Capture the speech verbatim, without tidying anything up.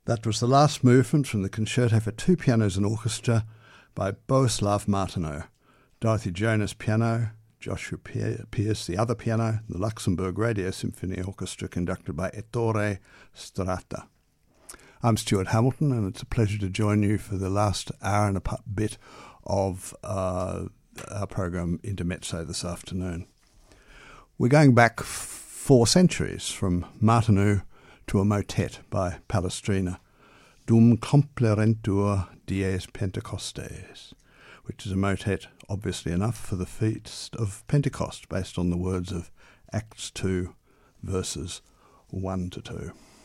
That was the last movement from the Concerto for Two Pianos and Orchestra by Bohuslav Martineau. Dorothy Jonas piano, Joshua Pierce the other piano, the Luxembourg Radio Symphony Orchestra conducted by Ettore Strata. I'm Stuart Hamilton, and it's a pleasure to join you for the last hour and a bit of uh, our program Intermezzo this afternoon. We're going back f- four centuries from Martineau to a motet by Palestrina, Dum Complerentur Dies Pentecostes, which is a motet, obviously enough, for the feast of Pentecost, based on the words of Acts two, verses one to two.